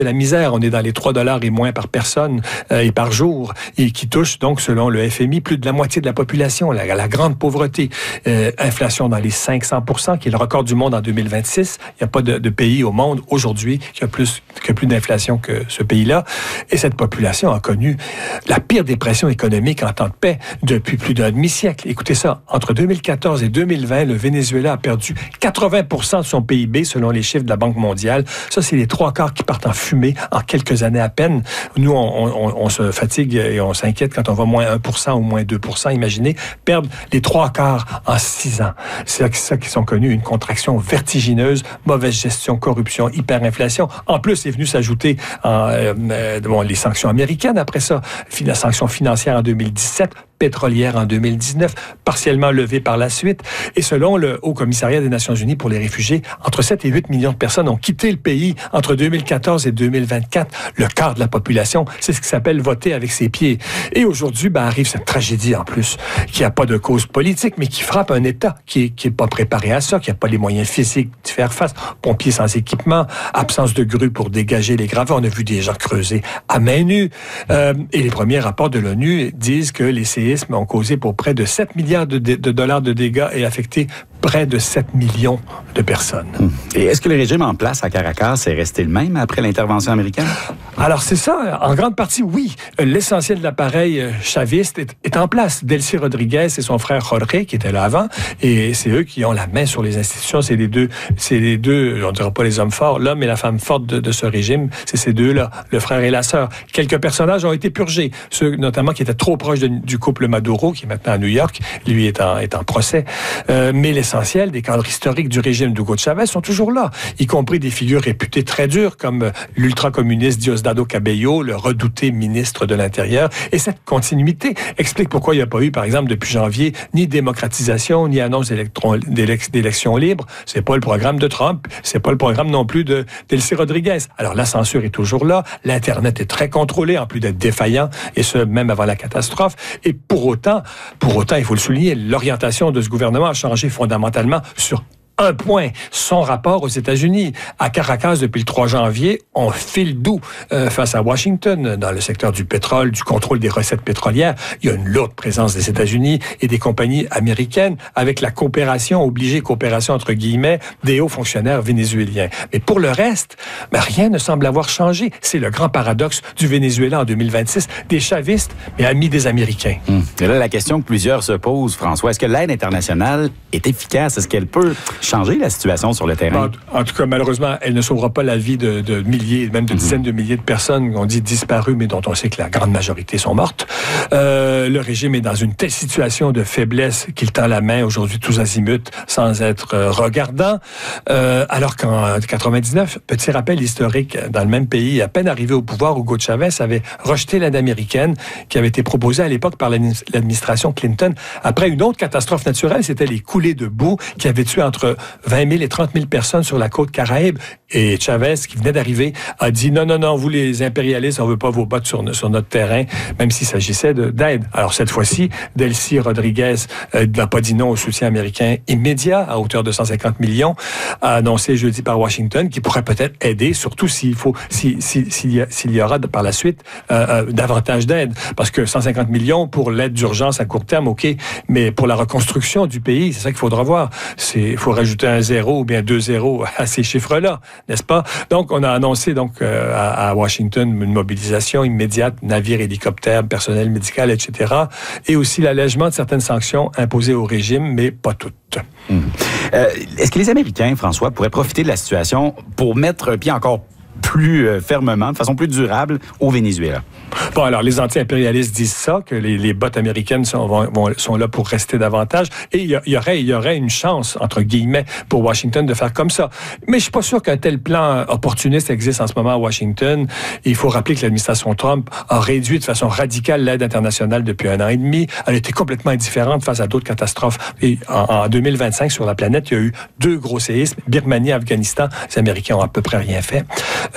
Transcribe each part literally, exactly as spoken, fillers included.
la misère. On est dans les trois dollars et moins par personne euh, et par jour, et qui touche donc, selon le F M I, plus de la moitié de la population, la, la grande pauvreté. Euh, inflation dans les cinq cents pour cent, qui est le record du monde en deux mille vingt-six. Il n'y a pas de, de pays au monde aujourd'hui qui a plus, qui a plus d'inflation que ce pays-là. Et cette population a connu la pire dépression économique en temps de paix depuis plus d'un demi-siècle. Écoutez ça, entre deux mille quatorze et deux mille vingt, le Venezuela a perdu quatre-vingts pour cent de son P I B selon les chiffres de la Banque mondiale. Ça, c'est les trois quarts qui partent en fumée en quelques années à peine. Nous, on, on, on se fatigue et on s'inquiète quand on va moins un pour cent ou moins deux pour cent. Imaginez, perdre les trois quarts en six ans. C'est ça qui sont connus, une contraction vertigineuse, mauvaise gestion, corruption, hyperinflation. En plus, est venu s'ajouter en, euh, bon, les sanctions américaines après ça, les sanctions financières en deux mille dix-sept, pétrolière en deux mille dix-neuf, partiellement levée par la suite. Et selon le Haut Commissariat des Nations Unies pour les réfugiés, entre sept et huit millions de personnes ont quitté le pays entre deux mille quatorze et deux mille vingt-quatre. Le quart de la population, c'est ce qui s'appelle voter avec ses pieds. Et aujourd'hui, ben, arrive cette tragédie en plus, qui n'a pas de cause politique, mais qui frappe un État qui n'est qui est pas préparé à ça, qui n'a pas les moyens physiques de faire face. Pompiers sans équipement, absence de grues pour dégager les gravats. On a vu des gens creuser à main nue. Euh, et les premiers rapports de l'ONU disent que les séismes ont causé pour près de sept milliards de, de, de dollars de dégâts et affecté près de sept millions de personnes. Et est-ce que le régime en place à Caracas est resté le même après l'intervention américaine? Alors, c'est ça. En grande partie, oui. L'essentiel de l'appareil chaviste est, est en place. Delcy Rodriguez et son frère Jorge, qui étaient là avant, et c'est eux qui ont la main sur les institutions. C'est les deux, c'est les deux, on ne dira pas les hommes forts, l'homme et la femme forte de, de ce régime, c'est ces deux-là, le frère et la sœur. Quelques personnages ont été purgés, ceux notamment qui étaient trop proches de, du couple Maduro, qui est maintenant à New York, lui est en, est en procès. Euh, mais l'essentiel des cadres historiques du régime d'Hugo Chavez sont toujours là, y compris des figures réputées très dures, comme l'ultra-communiste Diosdado Cabello, le redouté ministre de l'Intérieur. Et cette continuité explique pourquoi il n'y a pas eu, par exemple, depuis janvier, ni démocratisation, ni annonce d'élections libres. C'est pas le programme de Trump, c'est pas le programme non plus de Delcy Rodriguez. Alors, la censure est toujours là, l'Internet est très contrôlé, en plus d'être défaillant, et ce, même avant la catastrophe. Et pour autant, pour autant, il faut le souligner, l'orientation de ce gouvernement a changé fondamentalement sur un point, son rapport aux États-Unis. À Caracas, depuis le trois janvier, on file doux euh, face à Washington dans le secteur du pétrole, du contrôle des recettes pétrolières. Il y a une lourde présence des États-Unis et des compagnies américaines avec la coopération, obligée coopération entre guillemets, des hauts fonctionnaires vénézuéliens. Mais pour le reste, ben, rien ne semble avoir changé. C'est le grand paradoxe du Venezuela en deux mille vingt-six, des chavistes, mais amis des Américains. Hum. Et là, la question que plusieurs se posent, François, est-ce que l'aide internationale est efficace? Est-ce qu'elle peut changer la situation sur le terrain? En, en tout cas, malheureusement, elle ne sauvera pas la vie de, de milliers, même de dizaines de milliers de personnes qu'on dit disparues, mais dont on sait que la grande majorité sont mortes. Euh, le régime est dans une telle situation de faiblesse qu'il tend la main aujourd'hui tous azimuts sans être euh, regardant. Euh, alors qu'en quatre-vingt-dix-neuf, petit rappel historique, dans le même pays, à peine arrivé au pouvoir, Hugo Chavez avait rejeté l'aide américaine qui avait été proposée à l'époque par l'administration Clinton après une autre catastrophe naturelle, c'était les coulées de boue qui avaient tué entre vingt mille et trente mille personnes sur la côte Caraïbe. Et Chavez, qui venait d'arriver, a dit non, non, non, vous les impérialistes, on veut pas vos bottes sur, sur notre terrain, même s'il s'agissait de, d'aide. Alors cette fois-ci, Delcy Rodriguez euh, n'a pas dit non au soutien américain immédiat, à hauteur de cent cinquante millions, a annoncé jeudi par Washington, qui pourrait peut-être aider, surtout s'il faut, si, si, s'il, y a, s'il y aura par la suite euh, euh, davantage d'aide. Parce que cent cinquante millions pour l'aide d'urgence à court terme, OK, mais pour la reconstruction du pays, c'est ça qu'il faudra voir. Il faut rajouter un zéro ou bien deux zéros à ces chiffres-là, n'est-ce pas? Donc, on a annoncé donc euh, à, à Washington une mobilisation immédiate, navires, hélicoptères, personnel médical, et cetera. Et aussi l'allègement de certaines sanctions imposées au régime, mais pas toutes. Mmh. Euh, est-ce que les Américains, François, pourraient profiter de la situation pour mettre un pied encore plus euh, fermement, de façon plus durable, au Venezuela? Bon, alors, les anti-impérialistes disent ça, que les, les bottes américaines sont, vont, vont, sont là pour rester davantage. Et il y, y aurait, il y aurait une chance, entre guillemets, pour Washington de faire comme ça. Mais je suis pas sûr qu'un tel plan opportuniste existe en ce moment à Washington. Il faut rappeler que l'administration Trump a réduit de façon radicale l'aide internationale depuis un an et demi. Elle était complètement indifférente face à d'autres catastrophes. Et en, en deux mille vingt-cinq, sur la planète, il y a eu deux gros séismes, Birmanie, Afghanistan. Les Américains ont à peu près rien fait.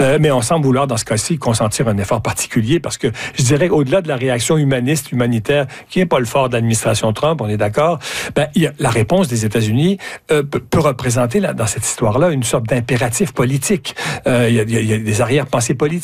Euh, mais on semble vouloir, dans ce cas-ci, consentir un effort particulier parce que, je dirais, au-delà de la réaction humaniste, humanitaire, qui n'est pas le fort de l'administration Trump, on est d'accord, ben, il y a, la réponse des États-Unis euh, peut, peut représenter, là, dans cette histoire-là, une sorte d'impératif politique. Euh, il, y a, il y a des arrière-pensées politiques.